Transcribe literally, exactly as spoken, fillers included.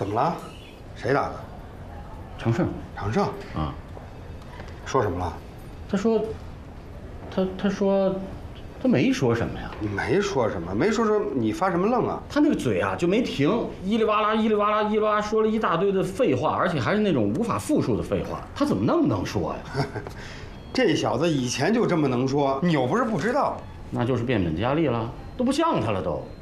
怎么了？谁打的？ 常胜。 常胜啊。 说什么了？ 他说，他他说，他没说什么呀。 没说什么，没说说你发什么愣啊？ 他那个嘴啊就没停，叽里哇啦，叽里哇啦，叽里哇啦，说了一大堆的废话，而且还是那种无法复述的废话。他怎么那么能说呀？ 这小子以前就这么能说，你又不是不知道。 那就是变本加厉了，都不像他了都。